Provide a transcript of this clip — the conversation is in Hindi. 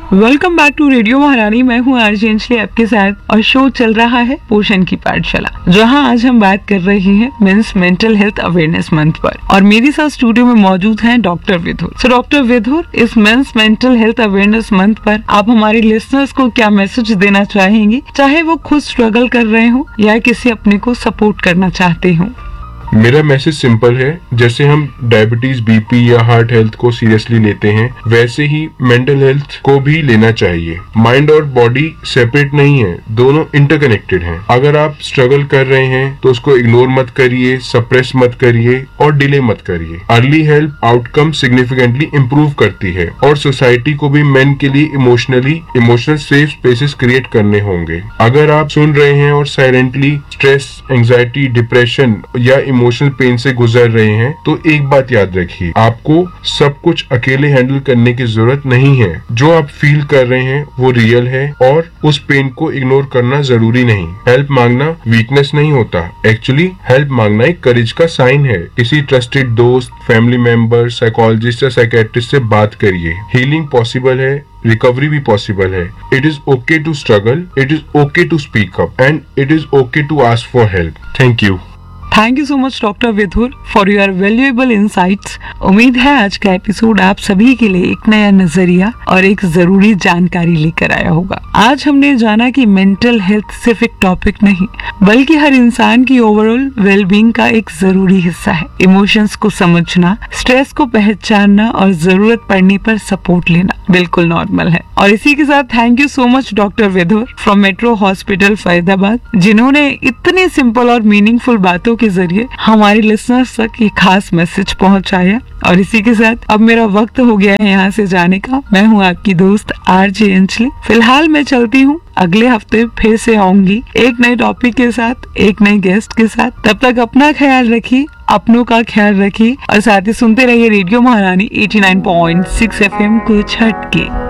वेलकम बैक टू रेडियो महारानी। मैं हूँ आरजे अंजलि आपके साथ और शो चल रहा है पोषण की पाठशाला, जहाँ आज हम बात कर रहे हैं mains mental health awareness month पर। और मेरे साथ स्टूडियो में मौजूद हैं डॉक्टर विधुर। सो डॉक्टर विधुर, इस mains mental health awareness month पर आप हमारे लिसनर्स को क्या मैसेज देना चाहेंगे, चाहे वो खुद स्ट्रगल कर रहे हो या किसी अपने को सपोर्ट करना चाहते हो? मेरा मैसेज सिंपल है। जैसे हम डायबिटीज, बीपी या हार्ट हेल्थ को सीरियसली लेते हैं, वैसे ही मेंटल हेल्थ को भी लेना चाहिए। माइंड और बॉडी सेपरेट नहीं है, दोनों इंटरकनेक्टेड हैं। अगर आप स्ट्रगल कर रहे हैं तो उसको इग्नोर मत करिए, सप्रेस मत करिए और डिले मत करिए। Early help outcome significantly improve करती है और सोसाइटी को भी मेन के लिए इमोशनल सेफ स्पेसेस क्रिएट करने होंगे। अगर आप सुन रहे हैं और साइलेंटली स्ट्रेस, एंजाइटी, डिप्रेशन या इमोशनल पेन से गुजर रहे हैं, तो एक बात याद रखिए, आपको सब कुछ अकेले हैंडल करने की जरूरत नहीं है। जो आप फील कर रहे हैं वो रियल है और उस पेन को इग्नोर करना जरूरी नहीं। हेल्प मांगना वीकनेस नहीं होता, एक्चुअली हेल्प मांगना एक करेज का साइन है। किसी ट्रस्टेड दोस्त, फैमिली मेंबर, साइकोलॉजिस्ट या साइकेट्रिस्ट से बात करिए। हीलिंग पॉसिबल है, रिकवरी भी पॉसिबल है। It is okay to struggle, it is okay to speak up and it is okay to ask for help. Thank you. Thank you so much doctor Vidur for your valuable insights. उम्मीद है आज का एपिसोड आप सभी के लिए एक नया नजरिया और एक जरूरी जानकारी लेकर आया होगा। आज हमने जाना कि मेंटल हेल्थ सिर्फ एक टॉपिक नहीं, बल्कि हर इंसान की ओवरऑल वेलबींग का एक जरूरी हिस्सा है। इमोशंस को समझना, स्ट्रेस को पहचानना और जरूरत पड़ने पर सपोर्ट लेना बिल्कुल नॉर्मल है। और इसी के साथ thank you so much doctor Vidur from metro hospital Faridabad, जिन्होंने इतने सिंपल और मीनिंगफुल बातों के जरिए हमारे लिसनर्स तक ये खास मैसेज पहुंचाया। और इसी के साथ अब मेरा वक्त हो गया है यहाँ से जाने का। मैं हूँ आपकी दोस्त आरजे अंजलि। फिलहाल मैं चलती हूँ, अगले हफ्ते फिर से आऊंगी एक नए टॉपिक के साथ, एक नए गेस्ट के साथ। तब तक अपना ख्याल रखिए, अपनों का ख्याल रखिए और साथ ही सुनते रहिए रेडियो महारानी 89.6 FM कुछ हटके।